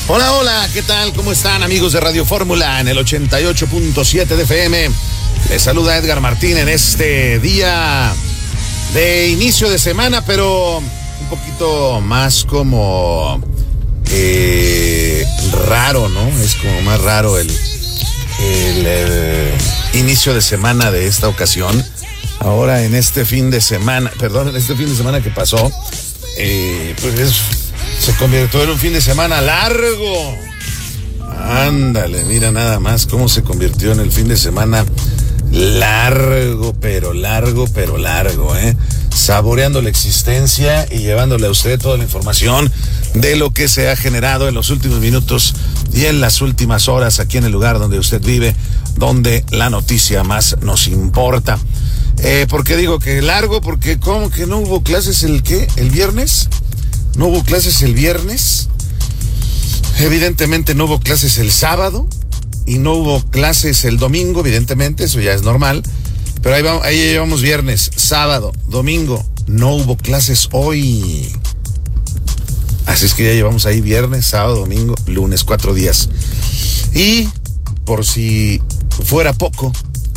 Hola, hola, ¿qué tal? ¿Cómo están, amigos de Radio Fórmula en el 88.7 de FM? Les saluda Edgar Martín en este día de inicio de semana, pero un poquito más como raro, ¿no? Es como más raro el inicio de semana de esta ocasión. Ahora en este fin de semana, en este fin de semana que pasó, se convirtió en un fin de semana largo. Ándale, mira nada más cómo se convirtió en el fin de semana largo, saboreando la existencia y llevándole a usted toda la información de lo que se ha generado en los últimos minutos y en las últimas horas aquí en el lugar donde usted vive, donde la noticia más nos importa. ¿Por qué digo que largo? Porque ¿cómo que no hubo clases el viernes? ¿No hubo clases el viernes? Evidentemente no hubo clases el sábado y no hubo clases el domingo, evidentemente, eso ya es normal. Pero ahí llevamos viernes, sábado, domingo. No hubo clases hoy. Así es que ya llevamos ahí viernes, sábado, domingo, lunes, 4 días. Y por si fuera poco,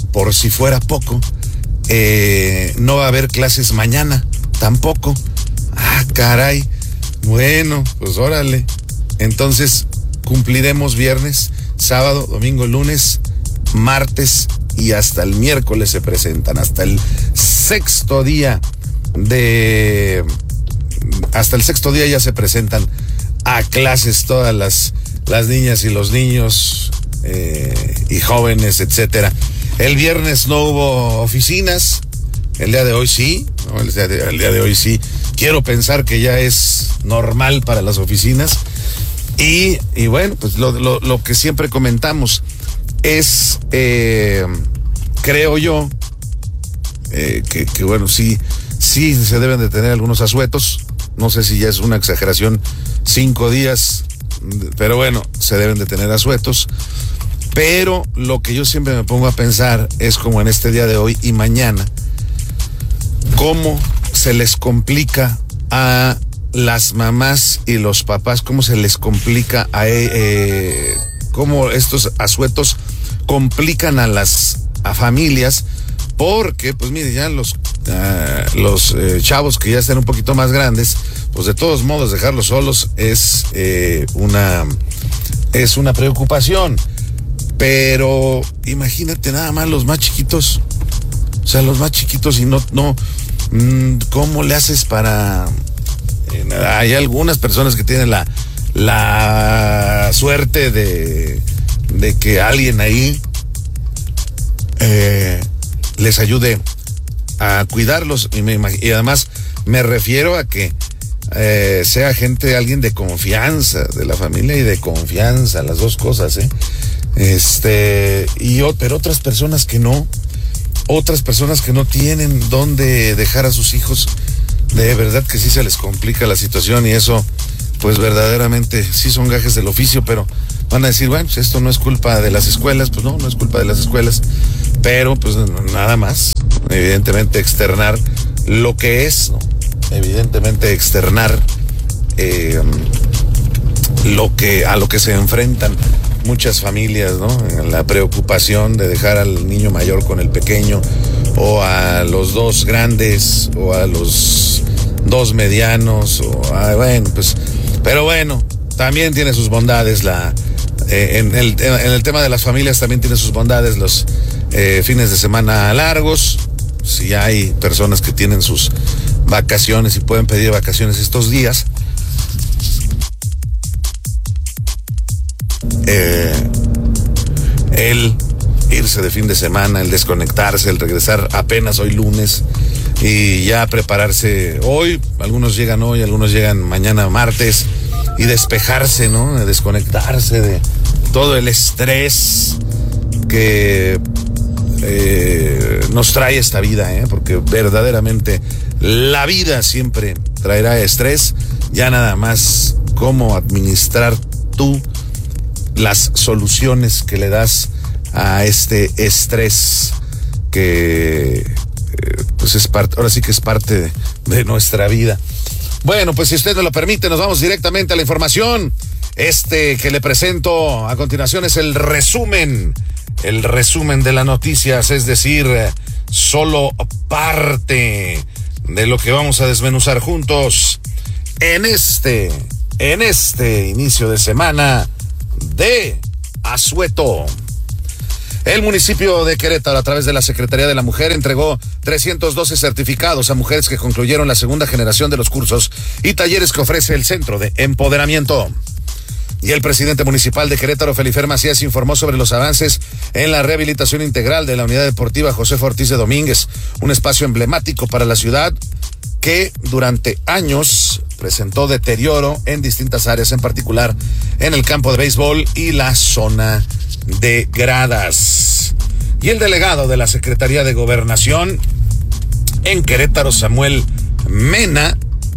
no va a haber clases mañana, tampoco. Ah, caray. Bueno, pues órale. Entonces cumpliremos viernes, sábado, domingo, lunes, martes y hasta el miércoles se presentan. Hasta el sexto día ya se presentan a clases todas las niñas y los niños y jóvenes, etcétera. El viernes no hubo oficinas. El día de hoy sí, ¿no? El día de hoy sí. Quiero pensar que ya es normal para las oficinas. Y bueno, pues lo que siempre comentamos es, creo yo, que bueno, sí se deben de tener algunos asuetos. No sé si ya es una exageración 5 días, pero bueno, se deben de tener asuetos. Pero lo que yo siempre me pongo a pensar es como en este día de hoy y mañana, cómo se les complica a las mamás y los papás, cómo se les complica cómo estos asuetos complican a familias, porque pues mire, ya los chavos que ya están un poquito más grandes, pues de todos modos dejarlos solos es una preocupación. Pero imagínate nada más los más chiquitos, o sea, los más chiquitos y no, ¿cómo le haces para...? Hay algunas personas que tienen la suerte de que alguien ahí les ayude a cuidarlos y además me refiero a que sea alguien de confianza, de la familia y de confianza, las dos cosas, pero otras personas que no tienen dónde dejar a sus hijos, de verdad que sí se les complica la situación y eso pues verdaderamente sí son gajes del oficio, pero van a decir, bueno, pues esto no es culpa de las escuelas. Pues no es culpa de las escuelas, pero pues nada más, evidentemente externar lo que es, ¿no? Evidentemente externar a lo que se enfrentan muchas familias, ¿no? La preocupación de dejar al niño mayor con el pequeño, o a los dos grandes, o a los dos medianos, pero bueno, también tiene sus bondades en el tema de las familias también tiene sus bondades los fines de semana largos. Si hay personas que tienen sus vacaciones y pueden pedir vacaciones estos días, el irse de fin de semana, el desconectarse, el regresar apenas hoy lunes y ya prepararse hoy, algunos llegan hoy, algunos llegan mañana martes, y despejarse, ¿no? Desconectarse de todo el estrés que nos trae esta vida, porque verdaderamente la vida siempre traerá estrés. Ya nada más cómo administrar tú las soluciones que le das a este estrés que pues es parte, ahora sí que es parte de nuestra vida. Bueno, pues si usted me lo permite, nos vamos directamente a la información. Este que le presento a continuación es el resumen de las noticias, es decir, solo parte de lo que vamos a desmenuzar juntos en este inicio de semana de asueto. El municipio de Querétaro, a través de la Secretaría de la Mujer, entregó 312 certificados a mujeres que concluyeron la segunda generación de los cursos y talleres que ofrece el Centro de Empoderamiento. Y el presidente municipal de Querétaro, Felifer Macías, informó sobre los avances en la rehabilitación integral de la unidad deportiva Josefa Ortiz de Domínguez, un espacio emblemático para la ciudad que durante años presentó deterioro en distintas áreas, en particular en el campo de béisbol y la zona de gradas. Y el delegado de la Secretaría de Gobernación en Querétaro, Samuel Mena,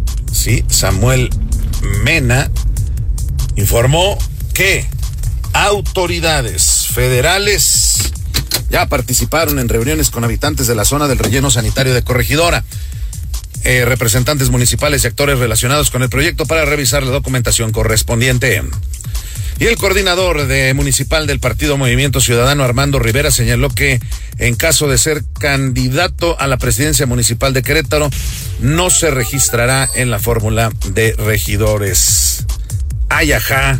informó que autoridades federales ya participaron en reuniones con habitantes de la zona del relleno sanitario de Corregidora, representantes municipales y actores relacionados con el proyecto para revisar la documentación correspondiente. Y el coordinador municipal del Partido Movimiento Ciudadano, Armando Rivera, señaló que en caso de ser candidato a la presidencia municipal de Querétaro, no se registrará en la fórmula de regidores. Ay, ajá,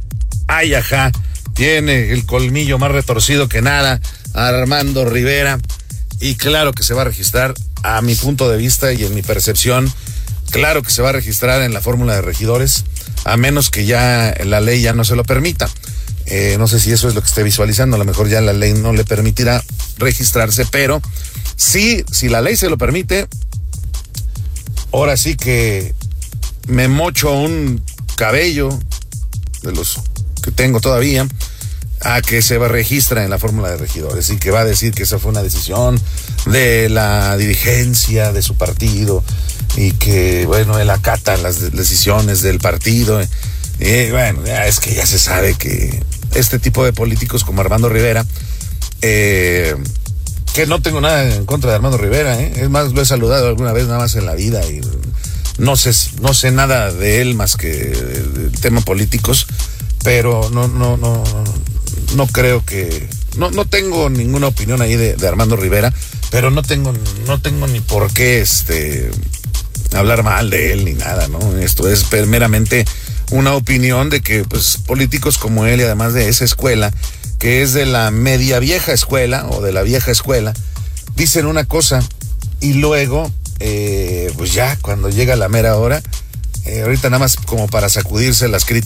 tiene el colmillo más retorcido que nada Armando Rivera, y claro que se va a registrar, a mi punto de vista y en mi percepción, claro que se va a registrar en la fórmula de regidores, a menos que ya la ley ya no se lo permita. No sé si eso es lo que esté visualizando, a lo mejor ya la ley no le permitirá registrarse, pero sí, si la ley se lo permite, ahora sí que me mocho un cabello de los que tengo todavía a que se registra en la fórmula de regidores y que va a decir que esa fue una decisión de la dirigencia de su partido y que, bueno, él acata las decisiones del partido. Bueno, es que ya se sabe que este tipo de políticos como Armando Rivera, que no tengo nada en contra de Armando Rivera, es más, lo he saludado alguna vez nada más en la vida y no sé nada de él más que el tema políticos, pero no creo que, no tengo ninguna opinión ahí de Armando Rivera, pero no tengo ni por qué hablar mal de él ni nada, ¿no? Esto es meramente una opinión de que, pues, políticos como él, y además de esa escuela, que es de la media vieja escuela o de la vieja escuela, dicen una cosa y luego, pues ya, cuando llega la mera hora, ahorita nada más como para sacudirse las críticas